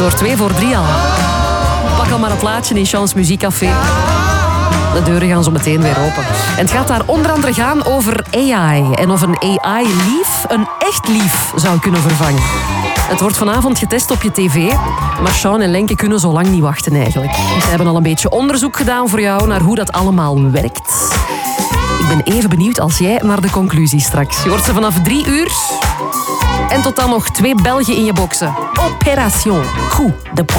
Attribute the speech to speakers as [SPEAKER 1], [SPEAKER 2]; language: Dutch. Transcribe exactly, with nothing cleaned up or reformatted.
[SPEAKER 1] Door twee voor drie al. Pak al maar een plaatje in Chance Muziekcafé. De deuren gaan zo meteen weer open. En het gaat daar onder andere gaan over A I. En of een A I-lief een echt lief zou kunnen vervangen. Het wordt vanavond getest op je tv. Maar Sean en Lenke kunnen zo lang niet wachten eigenlijk. Ze hebben al een beetje onderzoek gedaan voor jou naar hoe dat allemaal werkt. Ik ben even benieuwd als jij naar de conclusie straks. Je hoort ze vanaf drie uur. En tot dan nog twee Belgen in je boksen. Opération Coup de Poing.